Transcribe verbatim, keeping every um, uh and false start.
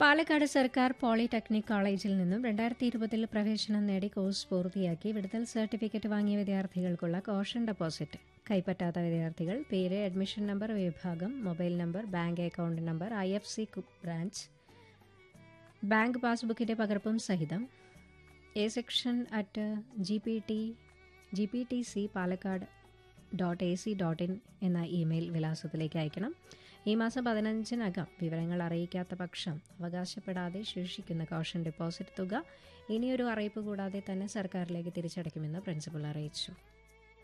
പാലക്കാട് സർക്കാർ പോളിടെക്നിക് കോളേജിൽ നിന്നും രണ്ടായിരത്തി ഇരുപതിൽ പ്രവേശനം നേടി കോഴ്സ് പൂർത്തിയാക്കി വിടുതൽ സർട്ടിഫിക്കറ്റ് വാങ്ങിയ വിദ്യാർത്ഥികൾക്കുള്ള കോഷൻ ഡെപ്പോസിറ്റ് കൈപ്പറ്റാത്ത വിദ്യാർത്ഥികൾ പേര്, അഡ്മിഷൻ നമ്പർ, വിഭാഗം, mobile number, bank account number, I F C branch, bank പാസ്ബുക്കിന്റെ പകർപ്പും സഹിതം A section at G P T G P T C Palakkad dot A C dot in എന്ന email വിലാസത്തിലേക്ക് അയക്കണം. ഈ മാസം പതിനഞ്ചിനകം വിവരങ്ങൾ അറിയിക്കാത്ത പക്ഷം അവകാശപ്പെടാതെ ശേഷിക്കുന്ന കോഷൻ ഡെപ്പോസിറ്റ് തുക ഇനിയൊരു അറിയിപ്പ് കൂടാതെ തന്നെ സർക്കാരിലേക്ക് തിരിച്ചടയ്ക്കുമെന്ന് പ്രിൻസിപ്പൽ അറിയിച്ചു.